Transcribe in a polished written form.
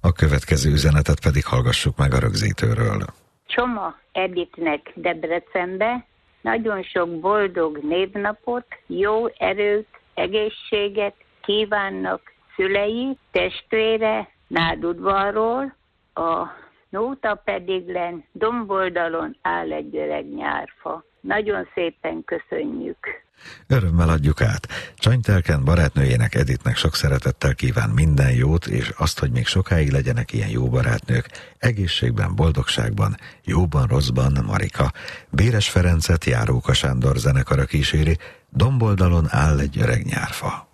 A következő üzenetet pedig hallgassuk meg a rögzítőről. Csoma Editnek Debrecenbe nagyon sok boldog névnapot, jó erőt, egészséget kívánnak szülei, testvére Nádudvarról, a nóta pedig len domboldalon áll egy öreg nyárfa. Nagyon szépen köszönjük! Örömmel adjuk át. Csanytelken barátnőjének Editnek sok szeretettel kíván minden jót, és azt, hogy még sokáig legyenek ilyen jó barátnők, egészségben, boldogságban, jóban, rosszban, Marika. Béres Ferencet Járóka Sándor zenekara kíséri, domboldalon áll egy öreg nyárfa.